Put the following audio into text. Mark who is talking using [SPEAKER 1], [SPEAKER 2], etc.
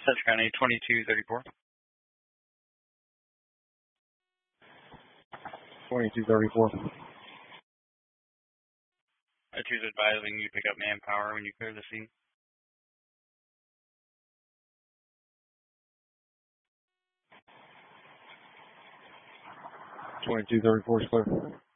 [SPEAKER 1] Central County 2234.
[SPEAKER 2] 2234.
[SPEAKER 1] Two's advising you pick up manpower when you clear the scene.
[SPEAKER 2] 2234 is clear.